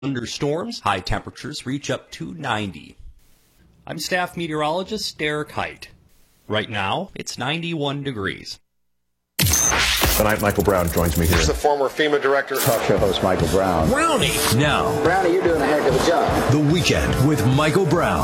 thunderstorms. High temperatures reach up to 90. I'm staff meteorologist Derek Height. Right now, it's 91 degrees. Tonight, Michael Brown joins me here. Here's the former FEMA director. Talk show host Michael Brown. Brownie. Now. Brownie, you're doing a heck of a job. The Weekend with Michael Brown.